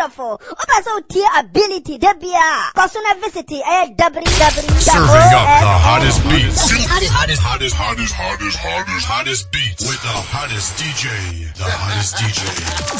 wonderful. Also, tier ability, Debia. Personal visit, www. Serving up the hottest beats. Hottest beats with the hottest DJ. The hottest DJ.